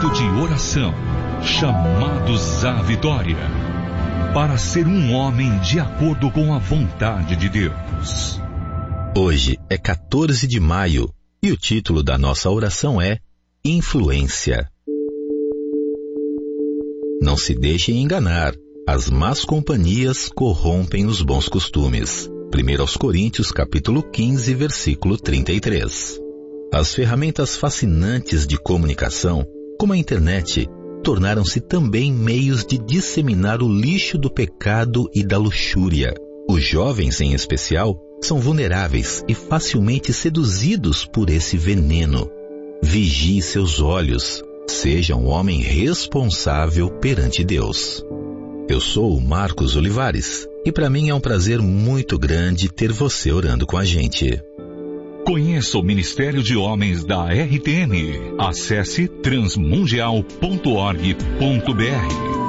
Momento de oração. Chamados à vitória. Para ser um homem de acordo com a vontade de Deus. Hoje é 14 de maio e o título da nossa oração é Influência. Não se deixem enganar. As más companhias corrompem os bons costumes. 1 Coríntios capítulo 15, versículo 33. As ferramentas fascinantes de comunicação, como a internet, tornaram-se também meios de disseminar o lixo do pecado e da luxúria. Os jovens, em especial, são vulneráveis e facilmente seduzidos por esse veneno. Vigie seus olhos. Seja um homem responsável perante Deus. Eu sou o Marcos Olivares e para mim é um prazer muito grande ter você orando com a gente. Conheça o Ministério de Homens da RTM. Acesse transmundial.org.br.